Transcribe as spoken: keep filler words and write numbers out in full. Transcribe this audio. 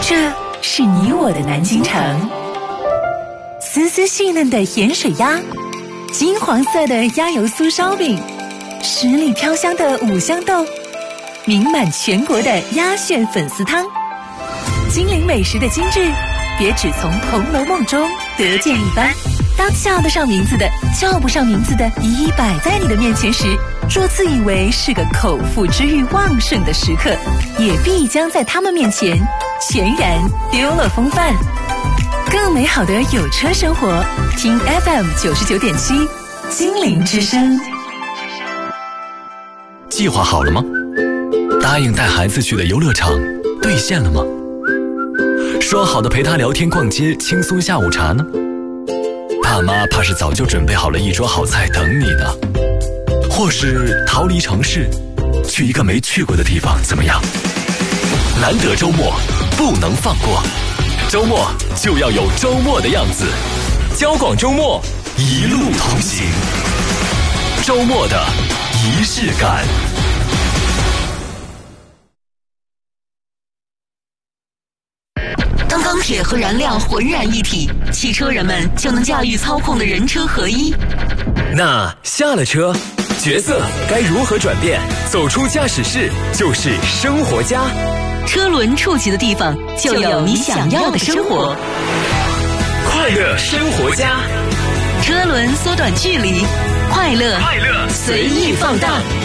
这是你我的南京城，丝丝细嫩的盐水鸭，金黄色的鸭油酥烧饼，十里飘香的五香豆，名满全国的鸭血粉丝汤，金陵美食的精致，别只从《红楼梦》中得见一斑。当叫得上名字的、叫不上名字的一一摆在你的面前时，若自以为是个口腹之欲旺盛的食客，也必将在他们面前全然丢了风范。更美好的有车生活，听 F M 九十九点七，金陵之声。 计划好了吗？答应带孩子去的游乐场兑现了吗？说好的陪他聊天逛街轻松下午茶呢？爸妈怕是早就准备好了一桌好菜等你呢。或是逃离城市，去一个没去过的地方怎么样？难得周末不能放过，周末就要有周末的样子。交广周末一路同行，周末的仪式感。 当钢铁和燃料浑然一体，汽车人们就能驾驭操控的人车合一。 那下了车，角色该如何转变？走出驾驶室就是生活家。 车轮触及的地方，就有你想要的生活。 快乐生活家， 车轮缩短距离，快乐快乐随意放大。